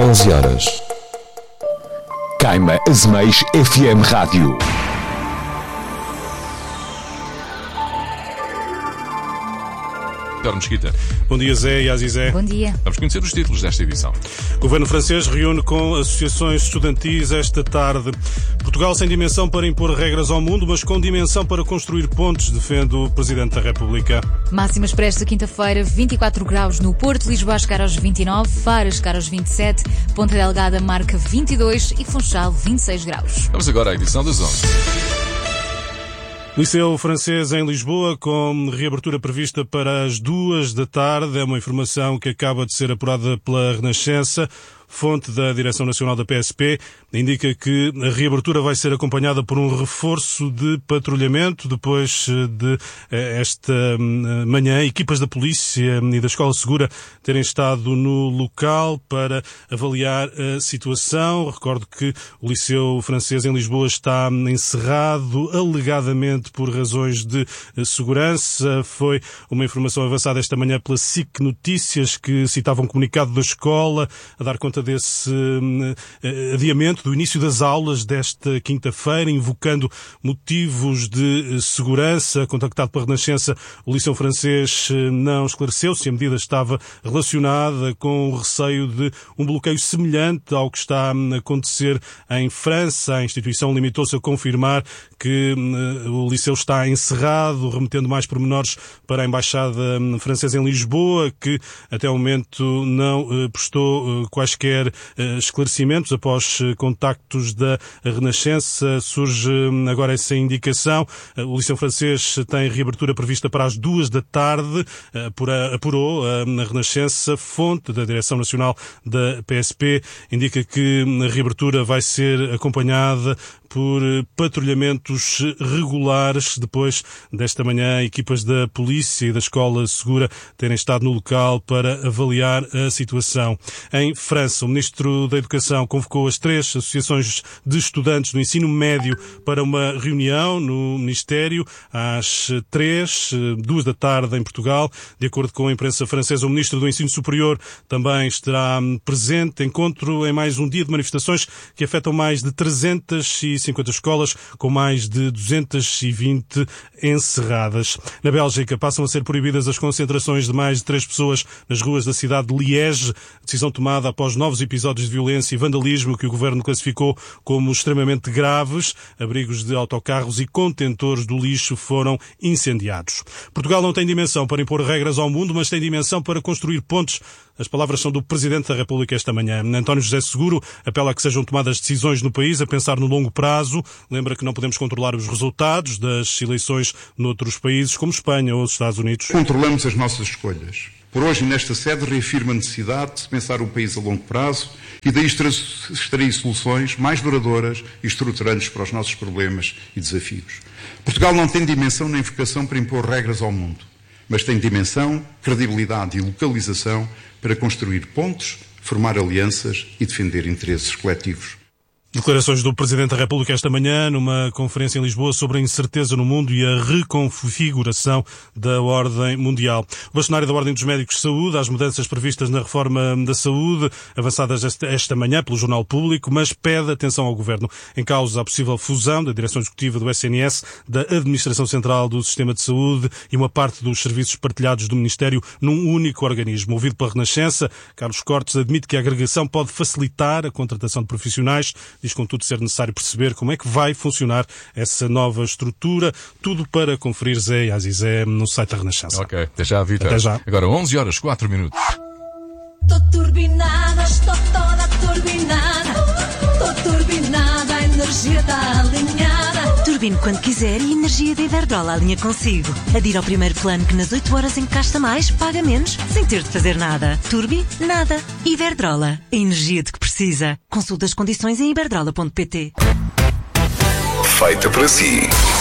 11 horas. Caima Azeméis FM Rádio. Mesquita. Bom dia, Zé e Azizé. Bom dia. Vamos conhecer os títulos desta edição. O governo francês reúne com associações estudantis esta tarde. Portugal sem dimensão para impor regras ao mundo, mas com dimensão para construir pontes, defende o Presidente da República. Máximas para esta quinta-feira: 24 graus no Porto, Lisboa a chegar aos 29, Faro a chegar aos 27, Ponta Delgada marca 22 e Funchal 26 graus. Vamos agora à edição das 11. Liceu francês em Lisboa, com reabertura prevista para as 2 da tarde. É uma informação que acaba de ser apurada pela Renascença. Fonte da Direção Nacional da PSP indica que a reabertura vai ser acompanhada por um reforço de patrulhamento. Depois de esta manhã, equipas da Polícia e da Escola Segura terem estado no local para avaliar a situação. Recordo que o Liceu francês em Lisboa está encerrado, alegadamente por razões de segurança. Foi uma informação avançada esta manhã pela SIC Notícias, que citava um comunicado da escola a dar conta desse adiamento do início das aulas desta quinta-feira, invocando motivos de segurança. Contactado pela Renascença, o Liceu francês não esclareceu se a medida estava relacionada com o receio de um bloqueio semelhante ao que está a acontecer em França. A instituição limitou-se a confirmar que o Liceu está encerrado, remetendo mais pormenores para a Embaixada Francesa em Lisboa, que até o momento não prestou quaisquer esclarecimentos. Após contactos da Renascença, surge agora essa indicação. O Liceu francês tem reabertura prevista para as 2 da tarde, apurou a Renascença. Fonte da Direção Nacional da PSP indica que a reabertura vai ser acompanhada por patrulhamentos regulares. Depois desta manhã, equipas da Polícia e da Escola Segura terem estado no local para avaliar a situação. Em França, o Ministro da Educação convocou as 3 associações de estudantes do ensino médio para uma reunião no Ministério às 3, 2 da tarde em Portugal. De acordo com a imprensa francesa, o Ministro do Ensino Superior também estará presente. Encontro em mais um dia de manifestações que afetam mais de 350 escolas, com mais de 220 encerradas. Na Bélgica, passam a ser proibidas as concentrações de mais de 3 pessoas nas ruas da cidade de Liege. Decisão tomada após novos episódios de violência e vandalismo que o governo classificou como extremamente graves. Abrigos de autocarros e contentores do lixo foram incendiados. Portugal não tem dimensão para impor regras ao mundo, mas tem dimensão para construir pontes. As palavras são do Presidente da República esta manhã. António José Seguro apela a que sejam tomadas decisões no país a pensar no longo prazo. Lembra que não podemos controlar os resultados das eleições noutros países, como Espanha ou os Estados Unidos. Controlamos as nossas escolhas. Por hoje, nesta sede, reafirma a necessidade de se pensar o país a longo prazo e daí extrair soluções mais duradouras e estruturantes para os nossos problemas e desafios. Portugal não tem dimensão nem vocação para impor regras ao mundo, mas tem dimensão, credibilidade e localização para construir pontes, formar alianças e defender interesses coletivos. Declarações do Presidente da República esta manhã numa conferência em Lisboa sobre a incerteza no mundo e a reconfiguração da ordem mundial. O bastonário da Ordem dos Médicos de Saúde às mudanças previstas na reforma da saúde, avançadas esta manhã pelo Jornal Público, mas pede atenção ao Governo. Em causa a possível fusão da Direção Executiva do SNS, da Administração Central do Sistema de Saúde e uma parte dos serviços partilhados do Ministério num único organismo. Ouvido pela Renascença, Carlos Cortes admite que a agregação pode facilitar a contratação de profissionais. Diz, contudo, ser necessário perceber como é que vai funcionar essa nova estrutura. Tudo para conferir, Zé e Azizé, no site da Renascença. Ok, até já, Vitor. Até já. Agora 11 horas, 4 minutos. Tô turbinada, estou toda turbinada. Tô turbinada, a energia está alinhada. Turbine quando quiser e a energia da Iberdrola alinha consigo. Adira ao primeiro plano que nas 8 horas em que gasta mais, paga menos, sem ter de fazer nada. Turbi, nada. Iberdrola. A energia de que precisa. Consulta as condições em iberdrola.pt. Feita para si.